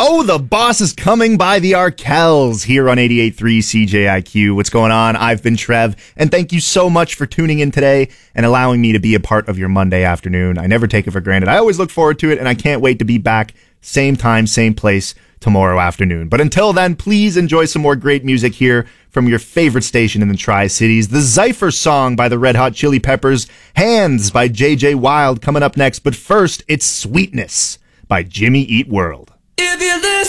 Oh, the boss is coming by the Arkells here on 88.3 CJIQ. What's going on? I've been Trev, and thank you so much for tuning in today and allowing me to be a part of your Monday afternoon. I never take it for granted. I always look forward to it, and I can't wait to be back same time, same place tomorrow afternoon. But until then, please enjoy some more great music here from your favorite station in the Tri-Cities. The Zypher song by the Red Hot Chili Peppers, Hands by J.J. Wild coming up next. But first, it's Sweetness by Jimmy Eat World. If you listen